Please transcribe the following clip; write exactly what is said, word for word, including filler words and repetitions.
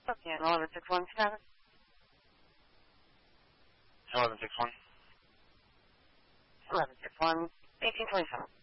Okay, eleven six one seven. eleven six one. eleven six one, eighteen twenty-seven.